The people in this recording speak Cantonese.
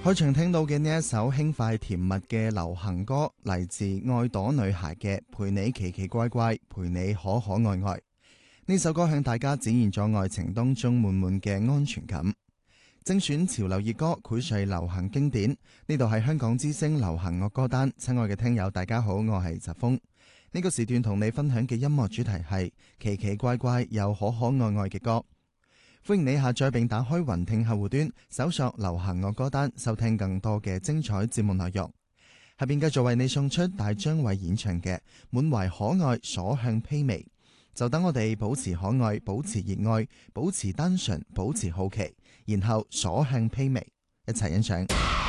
開場聽到嘅呢一首輕快甜蜜嘅流行歌，嚟自愛朵女孩嘅《陪你奇奇怪怪，陪你可可愛愛》。呢首歌向大家展現咗愛情當中滿滿嘅安全感。精選潮流熱歌，薈萃流行經典。呢度係香港之聲流行樂歌單。親愛嘅聽友，大家好，我係澤峰。呢個時段同你分享嘅音樂主題係奇奇怪怪又可可愛愛嘅歌。歡迎你下載並打開雲聽客戶端，搜索流行樂歌單，收聽更多嘅精彩節目內容。下邊繼續為你送出大張偉演唱嘅滿懷可愛所向披靡。就等我哋保持可愛，保持熱愛，保持單純，保持好奇，然後所向披靡，一齊欣賞。